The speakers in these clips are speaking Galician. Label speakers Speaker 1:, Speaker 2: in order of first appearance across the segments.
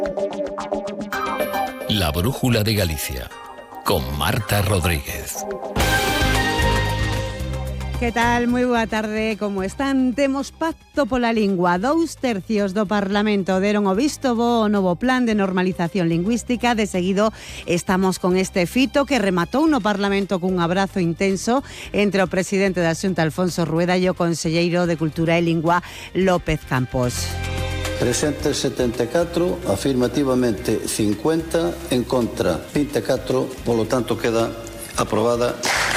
Speaker 1: La Brújula de Galicia, con Marta Rodríguez.
Speaker 2: Que tal? Moi boa tarde, como están? Temos pacto pola lingua. 2/3 do Parlamento deron o visto bo ao novo plan de normalización lingüística. De seguido estamos con este fito que rematou no Parlamento cun abrazo intenso entre o presidente da Xunta, Alfonso Rueda, e o conselleiro de Cultura e Lingua, López Campos.
Speaker 3: Presentes 74, afirmativamente 50, en contra 24, polo tanto queda aprobada.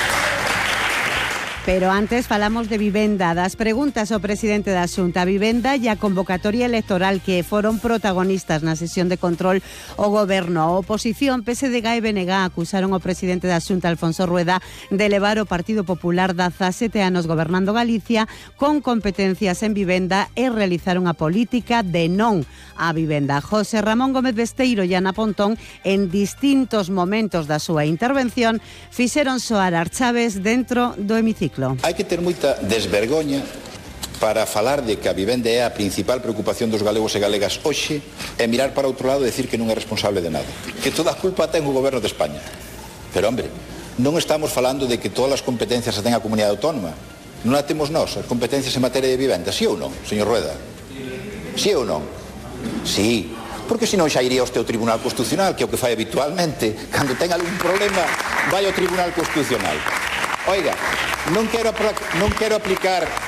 Speaker 2: Pero antes falamos de vivenda, das preguntas ao presidente da Xunta. A vivenda e a convocatoria electoral que foron protagonistas na sesión de control ao goberno. A oposición, PSDG e BNG, acusaron ao presidente da Xunta, Alfonso Rueda, de levar o Partido Popular 17 anos gobernando Galicia con competencias en vivenda e realizar unha política de non á vivenda. José Ramón Gómez Besteiro e Ana Pontón, en distintos momentos da súa intervención, fixeron soar as chaves dentro do hemiciclo.
Speaker 4: Hai que ter moita desvergoña para falar de que a vivenda é a principal preocupación dos galegos e galegas hoxe e mirar para outro lado e decir que non é responsable de nada. Que toda a culpa ten o goberno de España. Pero, hombre, non estamos falando de que todas as competencias as ten a comunidade autónoma. Non a temos nós, as competencias en materia de vivenda. Sí ou non, señor Rueda? Sí ou non? Sí. Porque senón xa iría ao Tribunal Constitucional, que é o que fai habitualmente. Cando ten algún problema, vai ao Tribunal Constitucional. Oiga, non quero aplicar